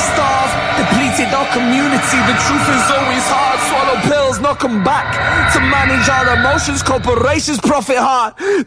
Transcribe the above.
starve, depleted our community. The truth is always hard. Swallow pills, knock 'em back. To manage our emotions, corporations profit hard.